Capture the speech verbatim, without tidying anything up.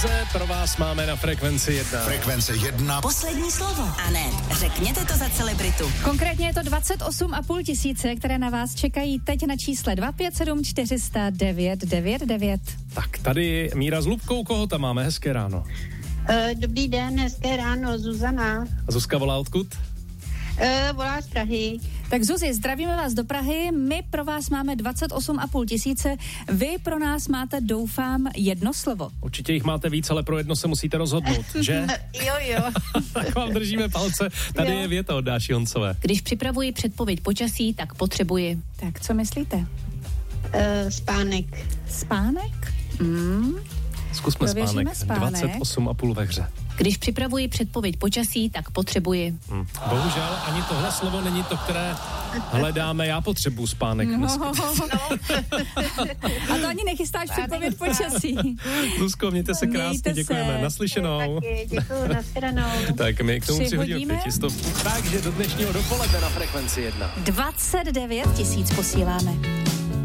peníze pro vás máme na Frekvenci jedna. Frekvence jedna. Poslední slovo. A ne, řekněte to za celebritu. Konkrétně je to dvacet osm a půl tisíce, které na vás čekají teď na čísle dva pět sedm čtyři sta devět devět devět. Tak tady Míra s Lubkou, koho tam máme? Hezké ráno. Uh, dobrý den, hezké ráno, Zuzana. A Zuzka volá odkud? Uh, volá z Prahy. Tak Zuzi, zdravíme vás do Prahy, my pro vás máme dvacet osm a půl tisíce, vy pro nás máte, doufám, jedno slovo. Určitě jich máte víc, ale pro jedno se musíte rozhodnout, že? Jo, jo. Tak vám držíme palce. Tady jo. Je věta od Dáši Honcové. Když připravuji předpověď počasí, tak potřebuji. Tak co myslíte? Uh, spánek. Spánek? Mm. Zkusme spánek. spánek. dvacet osm a půl ve hře. Když připravuji předpověď počasí, tak potřebuji. Hmm. Bohužel ani tohle slovo není to, které hledáme. Já potřebuji spánek. No. A to ani nechystáš předpověď počasí. Zuzko, mějte se krásně, děkujeme. Naslyšenou. Taky, děkuju, nashledanou. Tak my k tomu Přihodíme. přihodíme pětistovku. Takže do dnešního dopoledne na Frekvenci jedna. dvacet devět tisíc posíláme.